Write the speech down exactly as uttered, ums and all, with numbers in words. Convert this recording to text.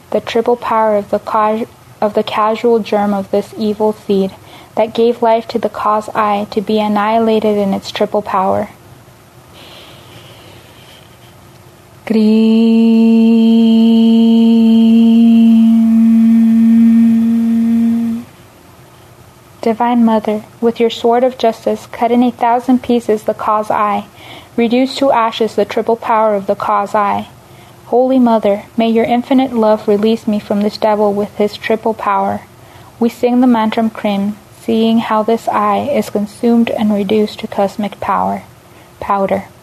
the triple power of the, ca- of the casual germ of this evil seed that gave life to the cause I to be annihilated in its triple power. Greem. Divine Mother, with your sword of justice, cut in a thousand pieces the cause I, reduce to ashes the triple power of the cause I. Holy Mother, may your infinite love release me from this devil with his triple power. We sing the Mantram Krim, seeing how this I is consumed and reduced to cosmic power. Powder.